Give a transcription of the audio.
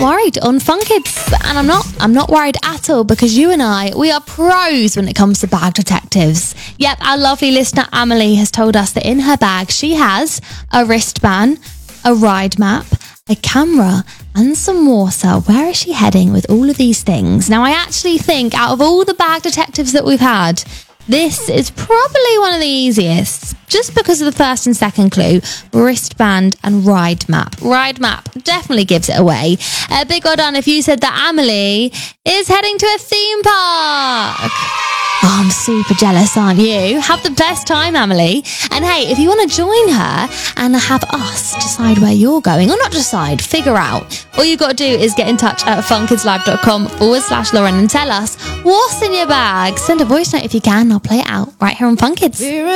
worried on Fun Kids, and I'm not worried at all, because you and we are pros when it comes to bag detectives. Yep, our lovely listener Amelie has told us that in her bag she has a wristband, a ride map, a camera, and some water. Where is she heading with all of these things? Now, I actually think out of all the bag detectives that we've had, this is probably one of the easiest, just because of the first and second clue, wristband and ride map. Ride map definitely gives it away. A big well done if you said that Amelie is heading to a theme park. Oh, I'm super jealous, aren't you? Have the best time, Amelie. And hey, if you want to join her and have us decide where you're going, or not decide, figure out, all you've got to do is get in touch at funkidslive.com/Lauren and tell us what's in your bag. Send a voice note if you can. I'll play it out right here on Fun Kids.